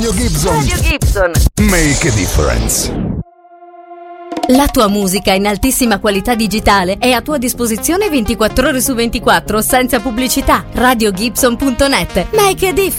Radio Gibson. Make a difference. La tua musica in altissima qualità digitale è a tua disposizione 24 ore su 24 senza pubblicità. RadioGibson.net. Make a difference.